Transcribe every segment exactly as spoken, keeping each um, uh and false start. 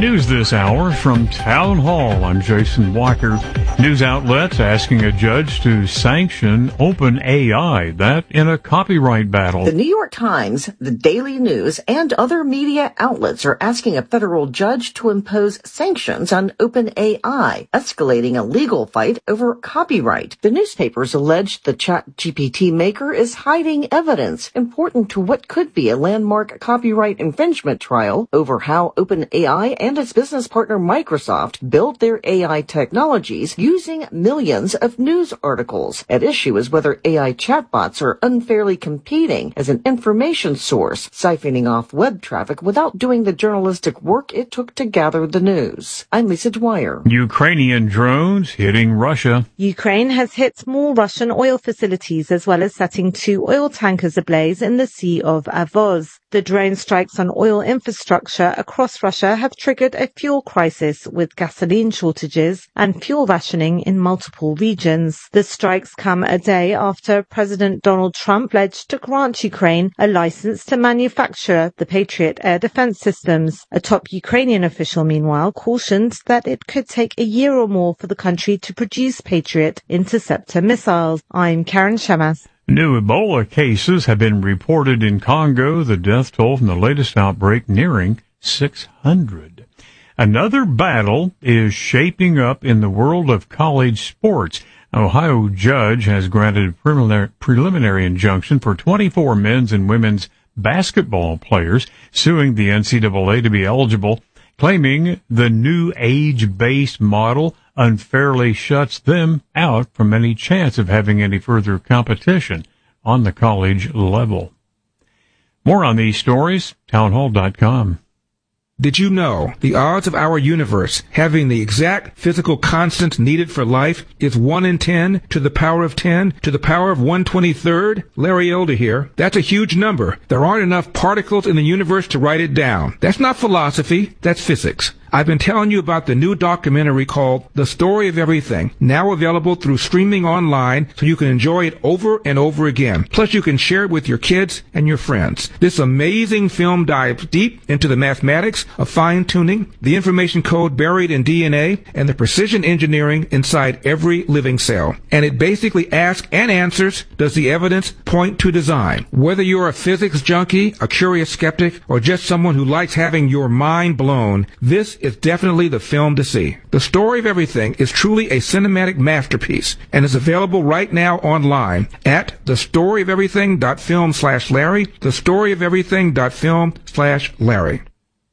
News this hour from Town Hall. I'm Jason Walker. News outlets asking a judge to sanction OpenAI, that in a copyright battle. The New York Times, the Daily News, and other media outlets are asking a federal judge to impose sanctions on OpenAI, escalating a legal fight over copyright. The newspapers allege the ChatGPT maker is hiding evidence important to what could be a landmark copyright infringement trial over how OpenAI and its business partner Microsoft built their A I technologies using millions of news articles. At issue is whether A I chatbots are unfairly competing as an information source, siphoning off web traffic without doing the journalistic work it took to gather the news. I'm Lisa Dwyer. Ukrainian drones hitting Russia. Ukraine has hit more Russian oil facilities as well as setting two oil tankers ablaze in the Sea of Azov. The drone strikes on oil infrastructure across Russia have triggered a fuel crisis with gasoline shortages and fuel rationing in multiple regions. The strikes come a day after President Donald Trump pledged to grant Ukraine a license to manufacture the Patriot air defense systems. A top Ukrainian official, meanwhile, cautioned that it could take a year or more for the country to produce Patriot interceptor missiles. I'm Karen Shemas. New Ebola cases have been reported in Congo, the death toll from the latest outbreak nearing six hundred. Another battle is shaping up in the world of college sports. An Ohio judge has granted a preliminary, preliminary injunction for twenty-four men's and women's basketball players suing the N C double A to be eligible, claiming the new age-based model unfairly shuts them out from any chance of having any further competition on the college level. More on these stories, townhall dot com. Did you know the odds of our universe having the exact physical constant needed for life is one in ten to the power of ten to the power of one twenty-third? Larry Elder here. That's a huge number. There aren't enough particles in the universe to write it down. That's not philosophy. That's physics. I've been telling you about the new documentary called The Story of Everything, now available through streaming online so you can enjoy it over and over again. Plus you can share it with your kids and your friends. This amazing film dives deep into the mathematics of fine-tuning, the information code buried in D N A, and the precision engineering inside every living cell. And it basically asks and answers, does the evidence point to design? Whether you're a physics junkie, a curious skeptic, or just someone who likes having your mind blown, this is definitely the film to see. The Story of Everything is truly a cinematic masterpiece and is available right now online at thestoryoferything.film slash Larry, thestoryoferything.film slash Larry.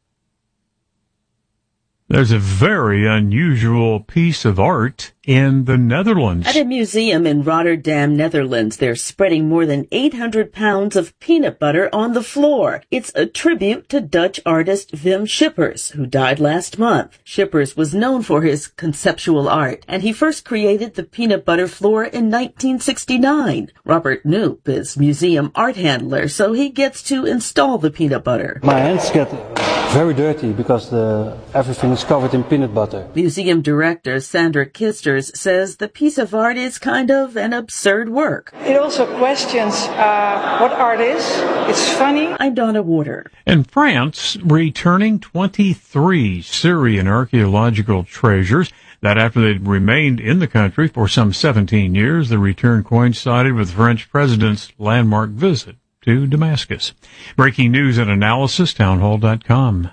There's a very unusual piece of art in the Netherlands. At a museum in Rotterdam, Netherlands, they're spreading more than eight hundred pounds of peanut butter on the floor. It's a tribute to Dutch artist Wim Schippers, who died last month. Schippers was known for his conceptual art, and he first created the peanut butter floor in nineteen sixty-nine. Robert Knoop is museum art handler, so he gets to install the peanut butter. My hands get very dirty because the, everything is covered in peanut butter. Museum director Sandra Kisters says the piece of art is kind of an absurd work. It also questions uh, what art is. It's funny. I'm Donna Warder. In France, returning twenty-three Syrian archaeological treasures that after they'd remained in the country for some seventeen years, the return coincided with the French president's landmark visit to Damascus. Breaking news and analysis, townhall dot com.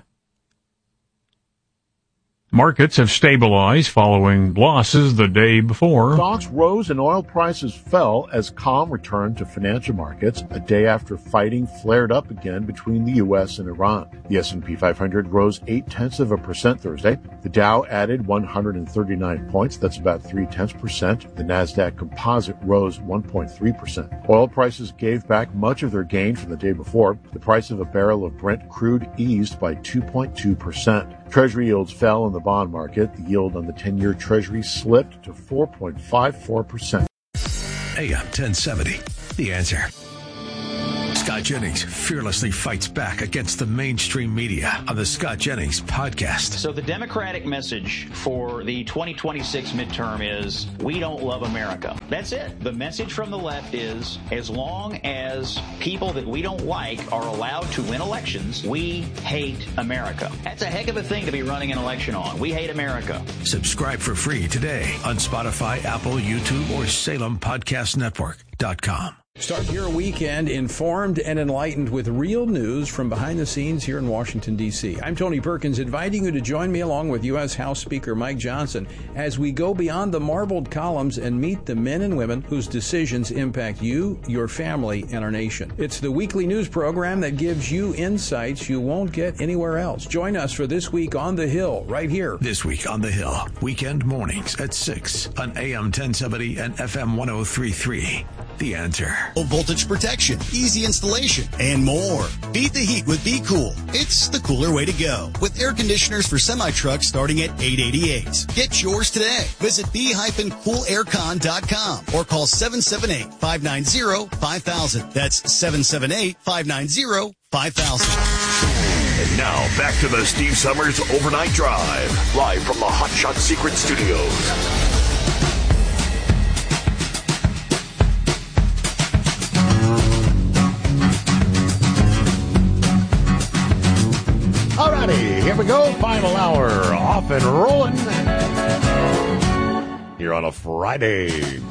Markets have stabilized following losses the day before. Stocks rose and oil prices fell as calm returned to financial markets a day after fighting flared up again between the U S and Iran. The S and P five hundred rose eight-tenths of a percent Thursday. The Dow added one hundred thirty-nine points. That's about three-tenths percent. The Nasdaq Composite rose one point three percent. Oil prices gave back much of their gain from the day before. The price of a barrel of Brent crude eased by two point two percent. Treasury yields fell in the bond market. The yield on the ten-year Treasury slipped to four point five four percent. A M ten seventy, The Answer. Scott Jennings fearlessly fights back against the mainstream media on the Scott Jennings podcast. So the Democratic message for the twenty twenty-six midterm is, we don't love America. That's it. The message from the left is, as long as people that we don't like are allowed to win elections, we hate America. That's a heck of a thing to be running an election on. We hate America. Subscribe for free today on Spotify, Apple, YouTube, or Salem Podcast Network dot com. Start your weekend informed and enlightened with real news from behind the scenes here in Washington, D C. I'm Tony Perkins, inviting you to join me along with U S House Speaker Mike Johnson as we go beyond the marbled columns and meet the men and women whose decisions impact you, your family, and our nation. It's the weekly news program that gives you insights you won't get anywhere else. Join us for This Week on the Hill, right here. This Week on the Hill, weekend mornings at six on A M ten seventy and F M one oh three point three. The Answer. Low voltage protection, easy installation, and more. Beat the heat with Be Cool. It's the cooler way to go. With air conditioners for semi-trucks starting at eight hundred eighty-eight dollars. Get yours today. Visit be cool aircon dot com or call seven seven eight, five nine zero, five thousand. That's seven seven eight, five nine zero, five thousand. And now, back to the Steve Summers Overnight Drive, live from the Hot Shot Secret Studios. Alrighty, here we go. Final hour, off and rolling. Here on a Friday.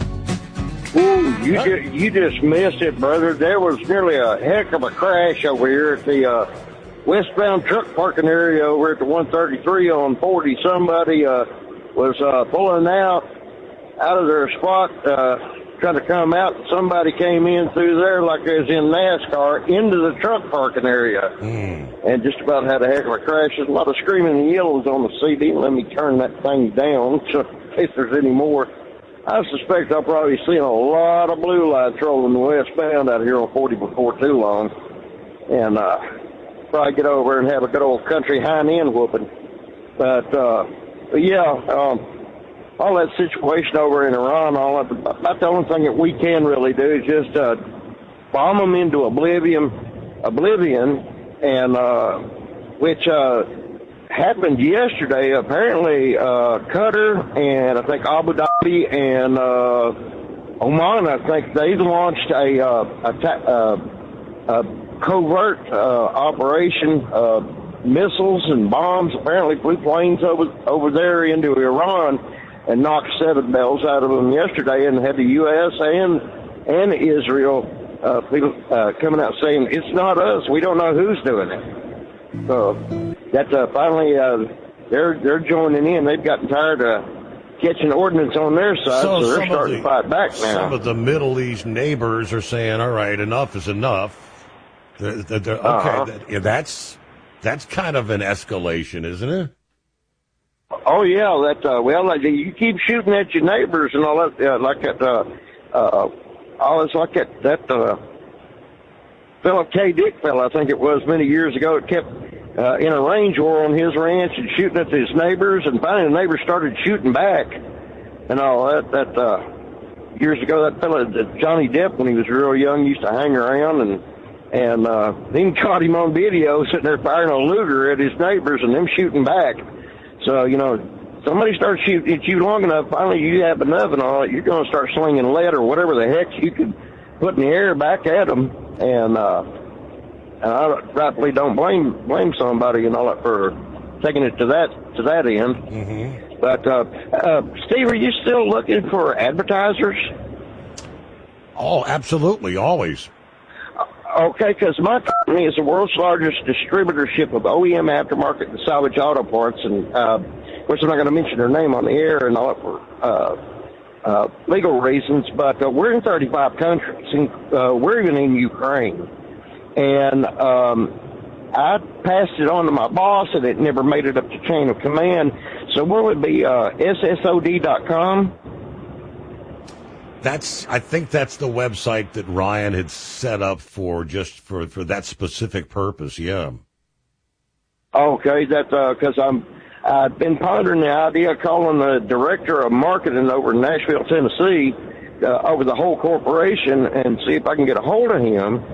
Ooh, you, huh? just, you just missed it, brother. There was nearly a heck of a crash over here at the uh, westbound truck parking area over at the one thirty-three on forty. Somebody uh, was uh, pulling out out of their spot, uh, trying to come out. Somebody came in through there like it was in NASCAR into the truck parking area. Mm. And just about had a heck of a crash. There's a lot of screaming and yells on the C D. Let me turn that thing down so in case there's any more. I suspect I'll probably see a lot of blue lights rolling westbound out here on forty before too long. And uh, probably get over and have a good old country hind-end whooping. But, uh, but yeah, um, all that situation over in Iran, all that, about the only thing that we can really do is just uh, bomb them into oblivion, oblivion, and uh, which uh, happened yesterday. Apparently, uh, Qatar and I think Abu Dhabi and uh, Oman, I think they launched a, uh, a, ta- uh, a covert uh, operation, uh, missiles and bombs. Apparently, flew planes over over there into Iran and knocked seven bells out of them yesterday, and had the U S and and Israel uh, people, uh, coming out saying it's not us. We don't know who's doing it. So that's uh, finally uh, they're they're joining in. They've gotten tired of catching ordnance on their side, so, so they're starting the, to fight back now. Some of the Middle East neighbors are saying, "All right, enough is enough." They're, they're, they're, okay, uh-huh. that, that's that's kind of an escalation, isn't it? Oh yeah, that uh, well, like, you keep shooting at your neighbors and all that, uh, like that. Uh, uh, always like that. That uh, Philip K. Dick fella, I think it was many years ago. It kept uh, in a range war on his ranch and shooting at his neighbors, and finally the neighbors started shooting back and all that. That uh, years ago, that fella Johnny Depp, when he was real young, used to hang around and and uh, then caught him on video sitting there firing a Luger at his neighbors and them shooting back. So, you know, somebody starts shooting at you long enough, finally you have enough and all that, you're going to start slinging lead or whatever the heck you could put in the air back at them. And, uh, and I rightfully don't blame, blame somebody and all that for taking it to that, to that end. Mm-hmm. But, uh, uh, Steve, are you still looking for advertisers? Oh, absolutely. Always. Okay, because my company is the world's largest distributorship of O E M aftermarket and salvage auto parts, and uh, of course I'm not going to mention their name on the air and all that for uh, uh, legal reasons, but uh, we're in thirty-five countries, and uh, we're even in Ukraine. And um, I passed it on to my boss, and it never made it up the chain of command. So what would be uh, S S O D dot com? That's, I think that's the website that Ryan had set up for just for, for that specific purpose. Yeah. Okay, that because uh, I'm I've been pondering the idea of calling the director of marketing over in Nashville, Tennessee, uh, over the whole corporation, and see if I can get a hold of him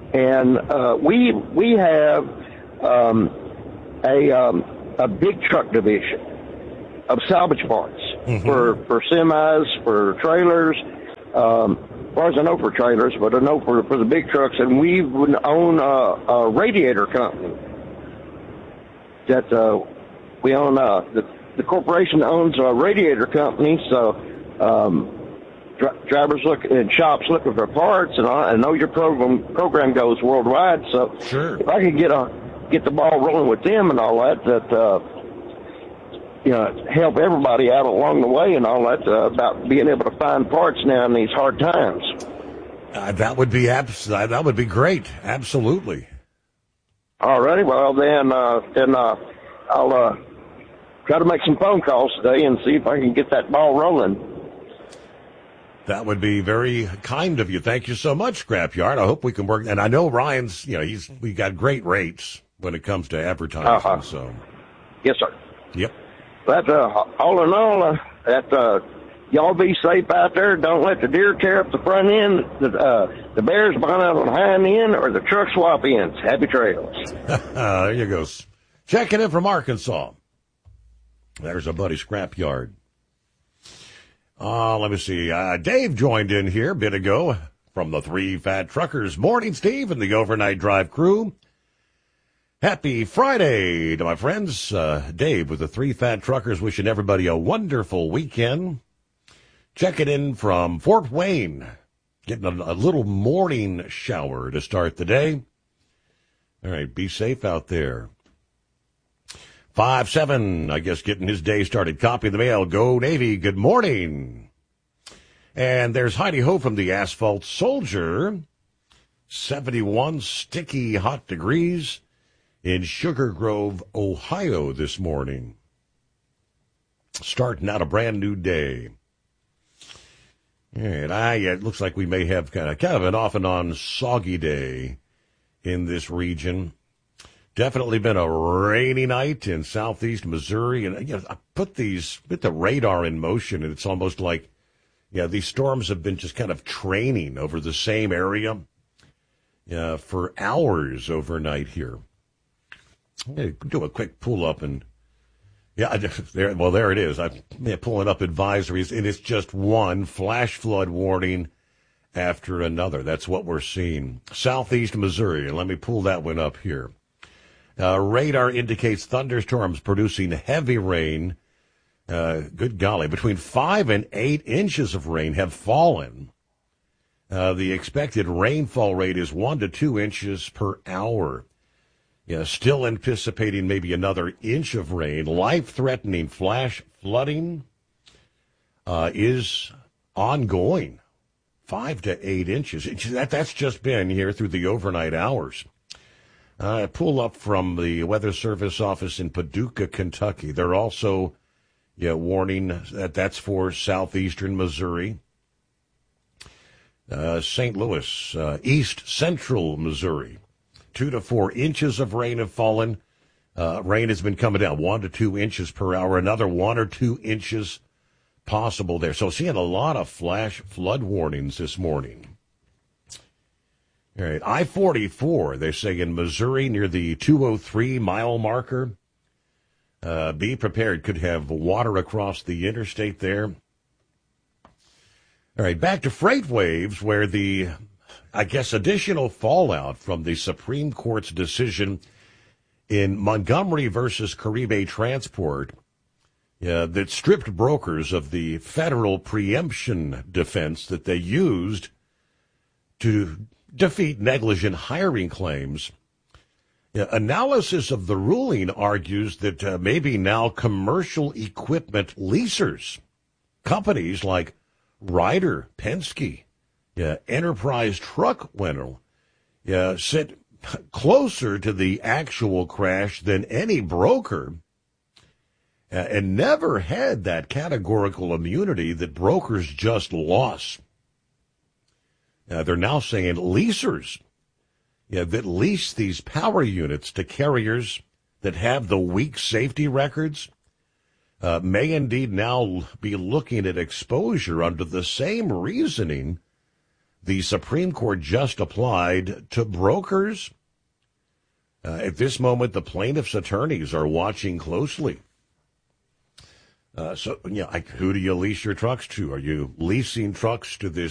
and uh, we we have um, a um, a big truck division of salvage parts mm-hmm. for for semis, for trailers. Um, as far as I know for trailers, but I know for for the big trucks, and we would own a, a radiator company that uh, we own. Uh, the the corporation owns a radiator company, so. Um, Drivers look and shops looking for parts, and I know your program program goes worldwide. So sure. if I could get a get the ball rolling with them and all that, that uh, you know, help everybody out along the way and all that uh, about being able to find parts now in these hard times. Uh, that would be abs- that would be great. Absolutely. All righty. Well, then uh, then uh, I'll uh, try to make some phone calls today and see if I can get that ball rolling. That would be very kind of you. Thank you so much, Scrapyard. I hope we can work. And I know Ryan's, you know, he's we got great rates when it comes to advertising. Uh-huh. So, yes, sir. Yep. But uh, all in all, uh, that uh, y'all be safe out there. Don't let the deer tear up the front end, the uh, the bears bind out on the hind end, or the truck swap ends. Happy trails. There you go. Checking in from Arkansas. There's a buddy Scrapyard. Uh, let me see. Uh, Dave joined in here a bit ago from the Three Fat Truckers. Morning, Steve, and the Overnight Drive crew. Happy Friday to my friends. Uh, Dave with the Three Fat Truckers wishing everybody a wonderful weekend. Checking in from Fort Wayne. Getting a, a little morning shower to start the day. All right, be safe out there. Five seven, I guess, getting his day started. Copy of the mail. Go Navy. Good morning. And there's Heidi Ho from the Asphalt Soldier. seventy-one sticky hot degrees in Sugar Grove, Ohio this morning. Starting out a brand new day. And I, it looks like we may have kind of, kind of an off and on soggy day in this region. Definitely been a rainy night in southeast Missouri, and you know, I put these put the radar in motion, and it's almost like, yeah, these storms have been just kind of training over the same area uh, for hours overnight here. I'm gonna do a quick pull up, and yeah, I just, there. Well, there it is. I'm yeah, pulling up advisories, and it's just one flash flood warning after another. That's what we're seeing. Southeast Missouri, and let me pull that one up here. Uh, radar indicates thunderstorms producing heavy rain. Uh, good golly, between five and eight inches of rain have fallen. Uh, the expected rainfall rate is one to two inches per hour. Yeah, still anticipating maybe another inch of rain. Life-threatening flash flooding uh, is ongoing. Five to eight inches. That, that's just been here through the overnight hours. I uh, pull up from the Weather Service office in Paducah, Kentucky. They're also yeah, warning that that's for southeastern Missouri. Uh, Saint Louis, uh, east central Missouri. Two to four inches of rain have fallen. Uh, rain has been coming down one to two inches per hour. Another one or two inches possible there. So seeing a lot of flash flood warnings this morning. All right, I forty-four, they say in Missouri near the two oh three mile marker. Uh, be prepared, could have water across the interstate there. All right, back to freight waves where the, I guess, additional fallout from the Supreme Court's decision in Montgomery versus Caribe Transport uh, that stripped brokers of the federal preemption defense that they used to defeat negligent hiring claims. Uh, analysis of the ruling argues that uh, maybe now commercial equipment leasers, companies like Ryder, Penske, uh, Enterprise Truck Rental, uh, sit closer to the actual crash than any broker uh, and never had that categorical immunity that brokers just lost. Uh, they're now saying leasers yeah, that lease these power units to carriers that have the weak safety records uh, may indeed now be looking at exposure under the same reasoning the Supreme Court just applied to brokers. Uh, at this moment, the plaintiffs' attorneys are watching closely. Uh, so, yeah, like, who do you lease your trucks to? Are you leasing trucks to this